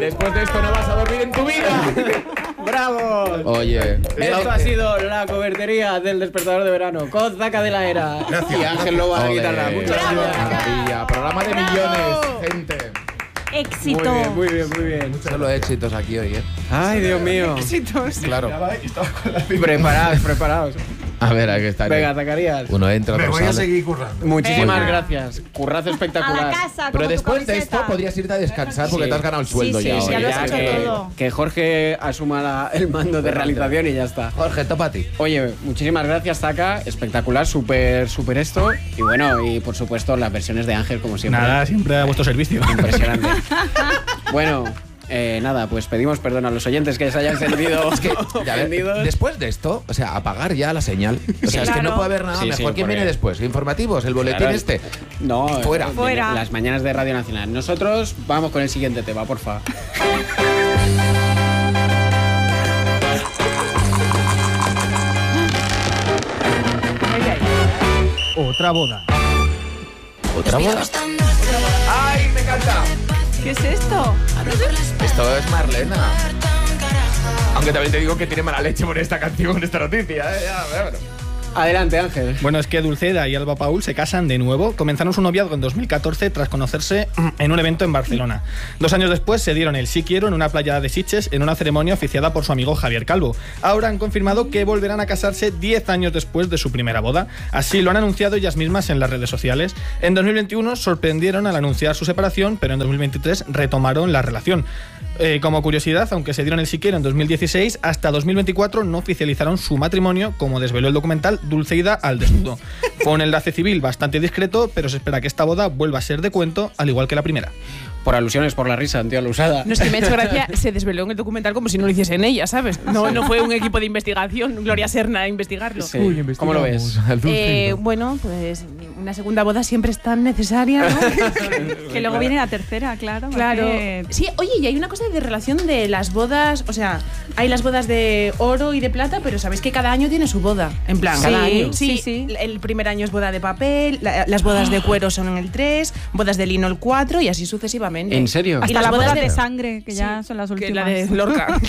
después de esto no vas a dormir en tu vida. ¡Bravo! Oye, Esto ha sido la cobertería del despertador de verano con Zaca de la Era. Gracias. Y Ángel Loba a la Joder, guitarra. Muchas gracias. maravilla. Programa de millones, gente. Éxito. Muy bien. Solo éxitos aquí hoy, ¿eh? Ay, Dios mío. Éxitos. Claro. Preparados. A ver, aquí está. Venga, Zacarías. Uno entra, Me otro voy a sale. seguir currando. Muchísimas Venga. gracias. Currazo A espectacular. la casa. Pero como tu después de camiseta. esto podrías irte a descansar porque Sí. te has ganado el sueldo Sí, ya sí, hoy. ya lo has hecho que, todo. que Jorge asuma el mando de realización y ya está. Jorge, topa a ti. Oye, muchísimas gracias, Zaca. Espectacular, súper esto. Y bueno, y por supuesto las versiones de Ángel, como siempre. Nada, siempre a vuestro servicio. Impresionante. Bueno, nada, pues pedimos perdón a los oyentes que se hayan sentido Ya ves, ofendidos. después de esto, o sea, apagar ya la señal. O sea, es que claro. no puede haber nada Sí, mejor. sí, ¿Quién viene porque- después? ¿Informativos? ¿El boletín Claro. este? No, Fuera. Fuera. Las mañanas de Radio Nacional. Nosotros vamos con el siguiente tema, porfa. Otra boda. ¿Otra boda? ¡Ay, me encanta! ¿Qué es esto? Esto es Marlena. Aunque también te digo que tiene mala leche por esta canción, esta noticia. Bueno. Adelante, Ángel. Bueno, es que Dulceida y Alba Paul se casan de nuevo. Comenzaron su noviazgo en 2014 tras conocerse en un evento en Barcelona. 2 años después se dieron el sí quiero en una playa de Sitges en una ceremonia oficiada por su amigo Javier Calvo. Ahora han confirmado que volverán a casarse 10 años después de su primera boda. Así lo han anunciado ellas mismas en las redes sociales. En 2021 sorprendieron al anunciar su separación, pero en 2023 retomaron la relación. Como curiosidad, aunque se dieron el sí quiero en 2016, hasta 2024 no oficializaron su matrimonio, como desveló el documental Dulceida al desnudo. Fue un enlace civil bastante discreto, pero se espera que esta boda vuelva a ser de cuento, al igual que la primera. Por alusiones, por la risa, tío, la usada. No, es que me ha hecho gracia, se desveló en el documental como si no lo hiciesen ella, ¿sabes? No fue un equipo de investigación, Gloria Serna a investigarlo. Sí. ¿Cómo lo ves? Bueno, pues una segunda boda siempre es tan necesaria, ¿no? Que luego viene la tercera, claro. Claro. porque- Sí, oye, y hay una cosa de relación de las bodas, o sea, hay las bodas de oro y de plata, pero sabéis que cada año tiene su boda, en plan, Sí, cada año. sí. El primer año es boda de papel, las bodas de cuero son en el 3, bodas de lino el 4 y así sucesivamente. ¿En serio? Y Hasta las las bodas bodas de de sangre, que ya Sí, son las que últimas. la de Lorca.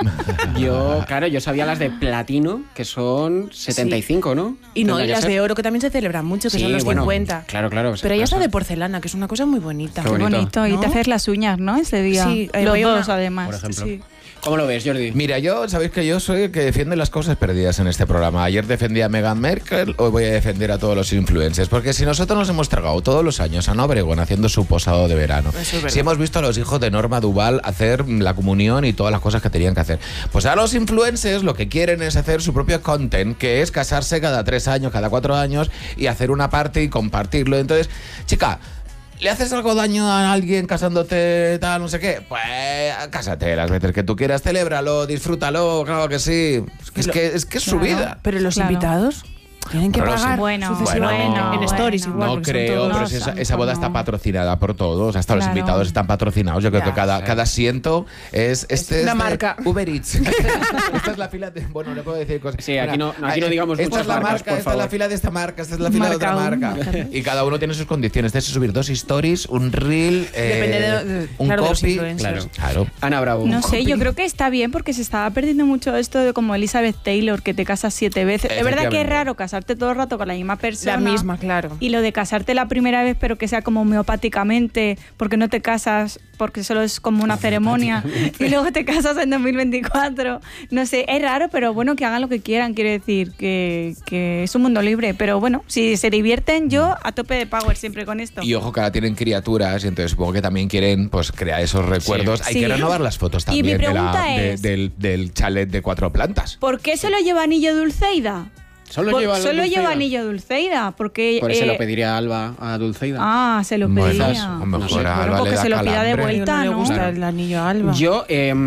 Yo sabía las de platino, que son 75, ¿no? Y no, Tendría y que las ser. de oro que también se celebran mucho, que Sí, son los bueno, 50. Claro. Pero hay hasta claro. de porcelana, que es una cosa muy bonita. Qué Qué bonito. bonito. Y ¿No? te haces las uñas, ¿no? Ese día. Sí, los voy a dos, una- además. Por ejemplo. Sí. ¿Cómo lo ves, Jordi? Mira, yo, sabéis que yo soy el que defiende las cosas perdidas en este programa. Ayer defendí a Meghan Merkel, hoy voy a defender a todos los influencers. Porque si nosotros nos hemos tragado todos los años a Ana Obregón haciendo su posado de verano, Eso es verdad. si hemos visto a los hijos de Norma Duval hacer la comunión y todas las cosas que tenían que hacer, pues a los influencers lo que quieren es hacer su propio content, que es casarse cada 3 años, cada 4 años y hacer una parte y compartirlo. Entonces, chica, ¿le haces algo daño a alguien casándote tal, no sé qué? Pues cásate las veces que tú quieras, celébralo, disfrútalo, claro que sí. Es que es su vida. Pero los Claro. invitados tienen que Bueno, pagar sí. Bueno, sucesivamente. bueno, en stories bueno. igual. No porque son creo, todos- pero No, esa boda tampoco. está patrocinada por todos, hasta los Claro. invitados están patrocinados. Yo creo Ya, que cada asiento es una de marca. Uber Eats. Esta es la fila de, bueno, le puedo decir cosas. Sí, aquí no digamos esta muchas es la marcas, marca, por esta es la favor. fila de esta marca, esta es la fila de otra Marca marca. uno. Y cada uno tiene sus condiciones. Tienes que subir 2 stories, un reel, Depende de un claro, de los copy. influencers. Claro. Ana Bravo. No sé, yo creo que está bien porque se estaba perdiendo mucho esto de como Elizabeth Taylor, que te casas 7 veces. Es verdad que es Efectivamente. raro casarte todo el rato con la misma persona. La misma, claro. Y lo de casarte la primera vez, pero que sea como homeopáticamente, porque no te casas, porque solo es como una ceremonia, y luego te casas en 2024. No sé, es raro, pero bueno, que hagan lo que quieran, quiero decir, que es un mundo libre. Pero bueno, si se divierten, yo a tope de power siempre con esto. Y ojo que ahora tienen criaturas y entonces supongo que también quieren pues crear esos recuerdos. Hay Sí. que renovar las fotos Y también mi pregunta es- del chalet de 4 plantas. ¿Por qué se lo lleva anillo Dulceida? Solo lleva Lleva anillo Dulceida, porque... Por eso lo pediría Alba a Dulceida. Ah, se lo Bueno, pedía. a lo mejor No sé. a Alba Bueno, le que da se lo pida de calambre. vuelta. No le ¿no? gusta Claro. el anillo a Alba. Yo,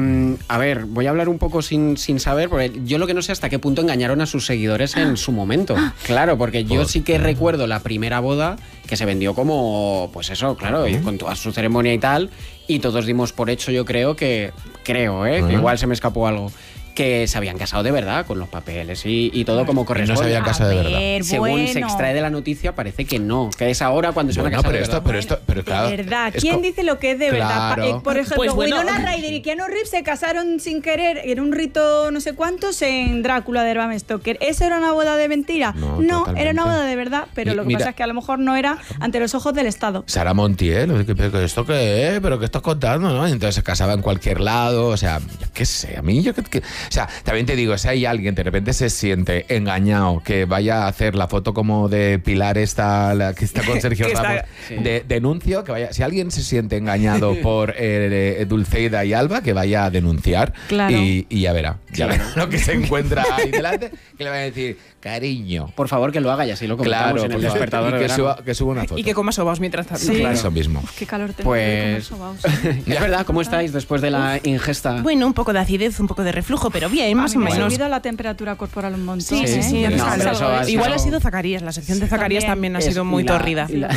a ver, voy a hablar un poco sin saber, porque yo lo que no sé hasta qué punto engañaron a sus seguidores en su momento. Claro, porque yo sí que recuerdo la primera boda que se vendió como, pues eso, claro, y con toda su ceremonia y tal, y todos dimos por hecho, yo creo que igual se me escapó algo, que se habían casado de verdad, con los papeles y todo como corresponde. No se habían casado de verdad. Según se extrae de la noticia, parece que no, que es ahora cuando se van a casar pero claro. De verdad, ¿quién dice lo que es de verdad? Por ejemplo, Pues bueno, Winona Ryder y Keanu Reeves se casaron sin querer en un rito no sé cuántos en Drácula de Bram Stoker. ¿Eso era una boda de mentira? No, era una boda de verdad, pero lo que pasa es que a lo mejor no era ante los ojos del Estado. Sara Montiel, ¿pero esto qué es? ¿Pero qué estás contando? ¿No? Entonces se casaba en cualquier lado, o sea, yo qué sé, a mí o sea, también te digo, si hay alguien de repente se siente engañado, que vaya a hacer la foto como de Pilar esta, la que está con Sergio Ramos, denuncio, que vaya, si alguien se siente engañado por Dulceida y Alba, que vaya a denunciar, claro. y ya verá lo que se encuentra ahí delante, que le va a decir, cariño. Por favor, que lo haga y así lo comentamos en el despertador. Y que suba una foto. Y que coma sobaos mientras tanto. Sí. Claro. Eso mismo. Qué calor tengo. Pues, es verdad, ¿cómo estáis después de la ingesta? Bueno, un poco de acidez, un poco de reflujo, pero bien, más o Me ha menos. subido la temperatura corporal un montón. Sí. No, pero eso ha Igual sido- ha sido Zacarías, la sección de Zacarías también ha sido muy torrida. Y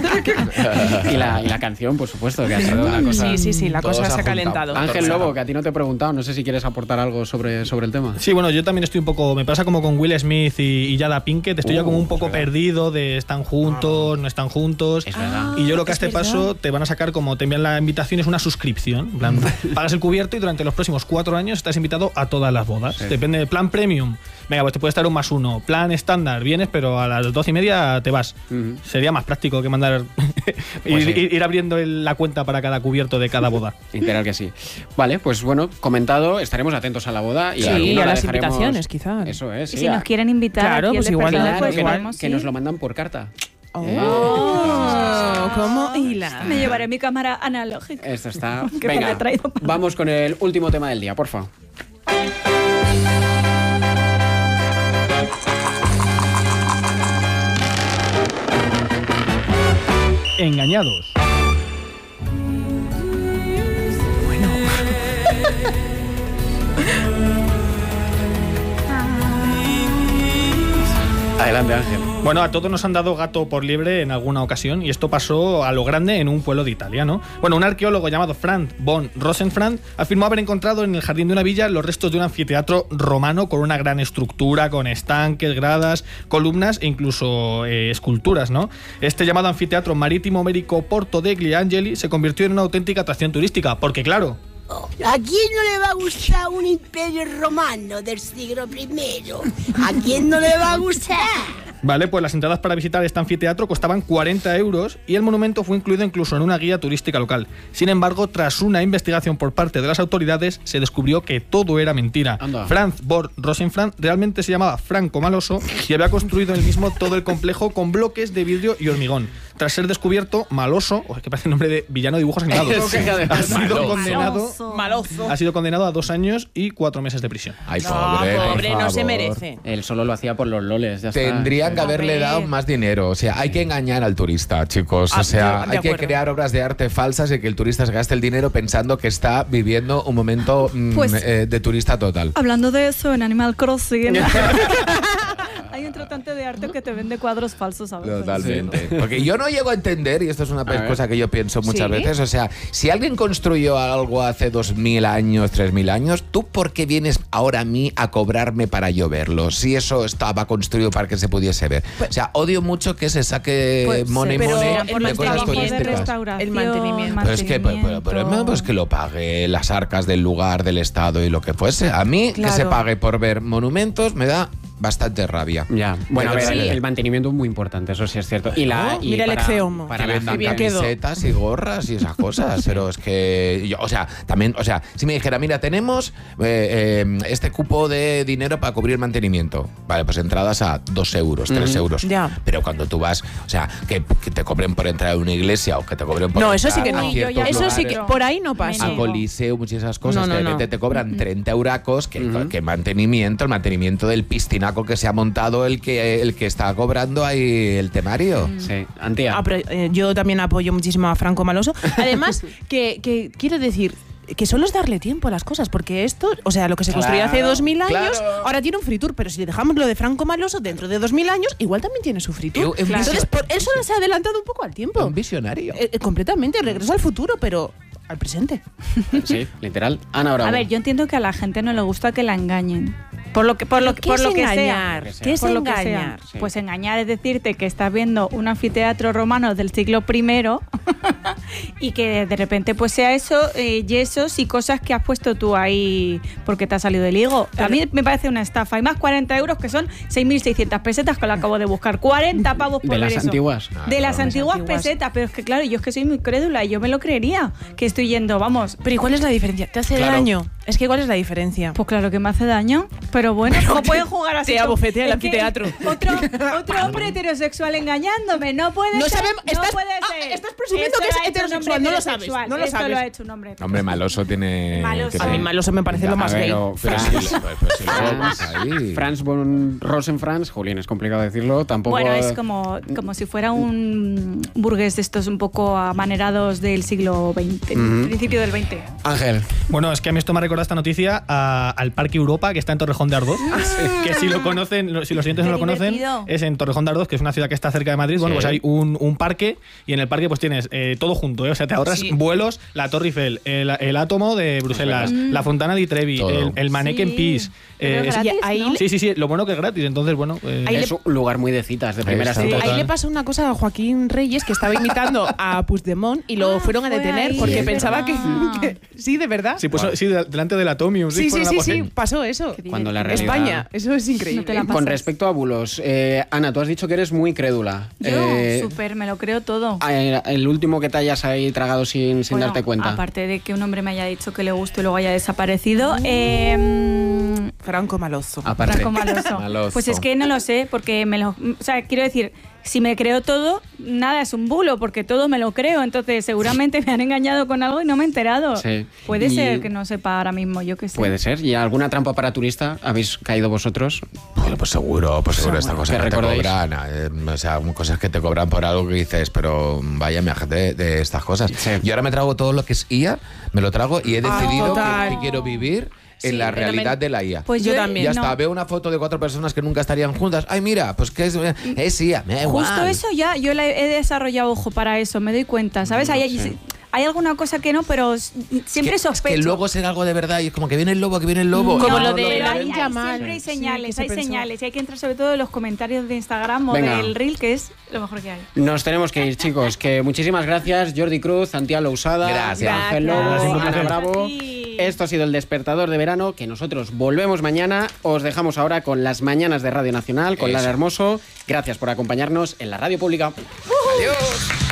la canción, por supuesto, que ha sido una cosa... Sí, la Todo cosa se se ha ha calentado. Ángel Lobo, que a ti no te he preguntado, no sé si quieres aportar algo sobre el tema. Sí, bueno, yo también estoy un poco... Me pasa como con Will Smith y Jada Pinkett. Estoy ya como un poco es verdad. perdido de están juntos, no están juntos. Es verdad. Y yo creo que a es este verdad. paso te van a sacar como te envían la invitación, es una suscripción. En plan, pagas el cubierto y durante los próximos 4 años estás invitado a todas las bodas. Sí. Depende del plan premium. Venga, pues te puede estar un +1. Plan estándar, vienes, pero a las 12:30 te vas. Sería más práctico que mandar Pues sí. ir abriendo la cuenta para cada cubierto de cada boda. Literal que sí. Vale, pues bueno, comentado, estaremos atentos a la boda y Sí, alguno y a la las dejaremos- invitaciones, quizá. Eso es, Y sí. si nos quieren invitar, Claro, aquí pues al igual despertador, nada, pues igual vamos, que sí. nos lo mandan por carta. Oh, ¿cómo hila? Me llevaré mi cámara analógica. Esto está... Que me la Venga, he traído para- vamos con el último tema del día, porfa. Engañados. Adelante, Ángel. Bueno, a todos nos han dado gato por liebre en alguna ocasión y esto pasó a lo grande en un pueblo de Italia, ¿no? Bueno, un arqueólogo llamado Franz von Rosenfranz afirmó haber encontrado en el jardín de una villa los restos de un anfiteatro romano con una gran estructura, con estanques, gradas, columnas e incluso esculturas, ¿no? Este llamado anfiteatro marítimo Merico Porto degli Angeli se convirtió en una auténtica atracción turística, porque claro... ¿A quién no le va a gustar un imperio romano del siglo I? ¿A quién no le va a gustar? Vale, pues las entradas para visitar este anfiteatro costaban 40 euros y el monumento fue incluido incluso en una guía turística local. Sin embargo, tras una investigación por parte de las autoridades, se descubrió que todo era mentira. Anda. Franz von Rosenfranz realmente se llamaba Franco Maloso y había construido él mismo todo el complejo con bloques de vidrio y hormigón. Tras ser descubierto, Maloso, que parece el nombre de villano de dibujos animados, Sí. ha sido condenado a 2 años y 4 meses de prisión. Ay, No, por pobre, no se favor. merece. Él solo lo hacía por los loles, ya está. Tendrían que haberle ver. dado más dinero. O sea, hay que engañar al turista, chicos. O sea, de hay que acuerdo. crear obras de arte falsas y que el turista se gaste el dinero pensando que está viviendo un momento Pues- de turista total. Hablando de eso, en Animal Crossing hay un tratante de arte que te vende cuadros falsos a veces. Totalmente. Porque yo no llego a entender, y esto es una ver. cosa que yo pienso muchas ¿Sí? veces, o sea, si alguien construyó algo hace 2000 años, 3000 años, ¿tú por qué vienes ahora a mí a cobrarme para yo verlo? Si eso estaba construido para que se pudiese ver. O sea, odio mucho que se saque Pues, money pero money el de cosas mantenimiento de turísticas. restauración, El mantenimiento. Pero es que, pues que lo pague las arcas del lugar, del Estado y lo que fuese. A mí, que Claro. se pague por ver monumentos, me da bastante rabia. Ya, bueno, a De ver, verdad. el mantenimiento es muy importante, eso sí es cierto. Y Mira el Exeomo. para Que la vendan bien quedó. camisetas y gorras y esas cosas, pero es que yo, o sea, también, o sea, si me dijera, mira, tenemos este cupo de dinero para cubrir mantenimiento, vale, pues entradas a 2 euros, 3 euros, Ya. pero cuando tú vas, o sea, que te cobren por entrar a una iglesia o que te cobren por No, eso sí entrar que no. a ciertos Eso sí que lugares, por ahí no pasa. a Coliseo, muchas de esas cosas, No, que de no, repente no. te cobran 30 euracos, que mantenimiento, el mantenimiento del piscinaco que se ha montado el que está cobrando ahí el temario. Sí, Antía. Ah, pero, yo también apoyo muchísimo a Franco Maloso. Además, que quiero decir que solo es darle tiempo a las cosas, porque esto, o sea, lo que se construyó hace 2000 años, claro. ahora tiene un fritur, pero si le dejamos lo de Franco Maloso dentro de 2000 años, igual también tiene su fritur. Claro. Entonces, él solo se ha adelantado un poco al tiempo. Un visionario. Completamente, regresa al futuro, pero al presente. Sí, literal. Ana Bravo. A ver, yo entiendo que a la gente no le gusta que la engañen. Por lo que ¿Qué sea. engañar? ¿Qué es Por lo que sea. engañar? Sí. Pues engañar es decirte que estás viendo un anfiteatro romano del siglo I y que de repente pues sea eso, yesos y cosas que has puesto tú ahí porque te ha salido del higo. A mí me parece una estafa. Y más 40 euros que son 6.600 pesetas que lo acabo de buscar. 40 pavos por De ver las eso. antiguas. De las antiguas antiguas. pesetas. Pero es que claro, yo es que soy muy crédula y yo me lo creería. Que estoy yendo, vamos. Pero ¿y cuál es la diferencia? ¿Te hace Claro. daño? Es que ¿cuál es la diferencia? Pues claro que me hace daño, pero bueno, no pueden jugar así. te abofetea el Es que anfiteatro. Otro hombre heterosexual engañándome, no puede No ser. sabemos- no estás- puede ah, ser. estás presumiendo Esto que es lo ha hecho un heterosexual, hombre no lo sabes, heterosexual, no lo esto sabes. lo ha hecho un hombre. Hombre, Maloso tiene... Maloso. que A mí ser- Maloso me parece lo más gay. Pero Pero Franz, sí, pues sí, luego vas ahí. Franz von Rosenfranz, Julián, es complicado decirlo, tampoco... Bueno, es como si fuera un burgués de estos un poco amanerados del siglo XX, principio del XX. Ángel. Bueno, es que a mí esto me ha recordado esta noticia al Parque Europa, que está en Torrejón de Ardoz. Que si lo conocen, si los siguientes no lo Qué conocen, divertido. es en Torrejón de Ardoz, que es una ciudad que está cerca de Madrid. Bueno, Sí. pues hay un parque y en el parque pues tienes todo junto, ¿eh? O sea, te ahorras Sí. vuelos, la Torre Eiffel, el Átomo de Bruselas, la Fontana di Trevi, Todo. el Mannequin Sí. Peace. Pero es gratis, ahí ¿no? Sí, lo bueno que es gratis, entonces bueno. Ahí Es un lugar muy de citas, de primera está. cita. Ahí le pasó una cosa a Joaquín Reyes, que estaba imitando a Puigdemont y lo fueron a fue detener ahí, porque es pensaba verdad. que... Sí, de verdad. Sí, pues sí, delante del Atomium. Sí, fueron a por sí, él. pasó eso. Cuando la realidad... España, eso es increíble. No te la Con pasas. respecto a bulos, Ana, tú has dicho que eres muy crédula. Yo, súper, me lo creo todo. El último que te hayas ahí tragado sin Bueno, darte cuenta. Aparte de que un hombre me haya dicho que le gusto y luego haya desaparecido, Franco Malozo. Aparte. Franco Maloso. Maloso. Pues es que no lo sé, porque o sea, quiero decir, si me creo todo, nada es un bulo, porque todo me lo creo. Entonces, seguramente me han engañado con algo y no me he enterado. Sí. Puede Y- ser que no sepa ahora mismo, yo qué sé. Puede ser. ¿Y alguna trampa para turista habéis caído vosotros? Bueno, pues seguro esta cosa ¿Qué que te recordáis? cobran. O sea, cosas que te cobran por algo que dices, pero vaya viaje de estas cosas. Sí. Yo ahora me trago todo lo que es IA, me lo trago y he decidido total. que quiero vivir Sí, en la pero realidad de la IA. Pues Yo yo también. Ya no. está, veo una foto de 4 personas que nunca estarían juntas. Ay, mira, pues que es IA, me da igual. Justo eso ya, yo he desarrollado ojo para eso, me doy cuenta, ¿sabes? Hay alguna cosa que no, pero siempre que, sospecho. Es que luego será algo de verdad y es como que viene el lobo, que viene el lobo. Como No, lo de pero la hay Yamal. siempre hay Sí, señales, que se hay pensó. señales. Y hay que entrar sobre todo en los comentarios de Instagram o Venga. del Reel, que es lo mejor que hay. Nos tenemos que ir, chicos. Que muchísimas gracias, Jordi Cruz, Santiago Lousada, Gracias. Ángel Lobo, Gracias. Ana Gracias. Bravo. A ti. Esto ha sido el Despertador de Verano, que nosotros volvemos mañana. Os dejamos ahora con las mañanas de Radio Nacional, con Eso. Lara Hermoso. Gracias por acompañarnos en la radio pública. Adiós.